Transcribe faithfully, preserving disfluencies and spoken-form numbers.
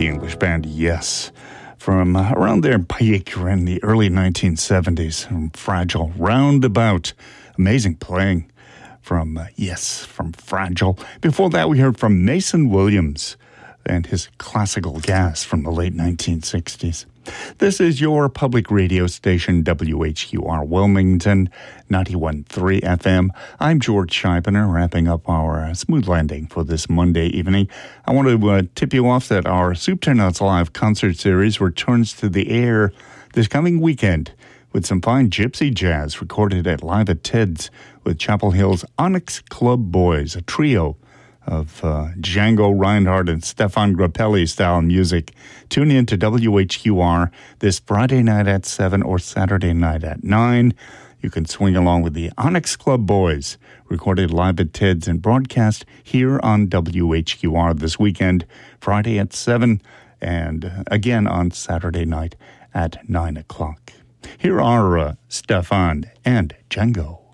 the English band Yes, from uh, around their peak in the early nineteen seventies, from Fragile, roundabout. Amazing playing from uh, Yes, from Fragile. Before that, we heard from Mason Williams and his Classical Gas from the late nineteen sixties. This is your public radio station, W H Q R Wilmington, ninety-one point three F M. I'm George Scheibner, wrapping up our uh, smooth landing for this Monday evening. I want to uh, tip you off that our Soup to Nuts Live concert series returns to the air this coming weekend with some fine gypsy jazz recorded at Live at Ted's with Chapel Hill's Onyx Club Boys, a trio of uh, Django Reinhardt and Stefan Grappelli style music. Tune in to W H Q R this Friday night at seven or Saturday night at nine. You can swing along with the Onyx Club Boys, recorded Live at Ted's and broadcast here on W H Q R this weekend, Friday at seven, and again on Saturday night at nine o'clock. Here are uh, Stefan and Django.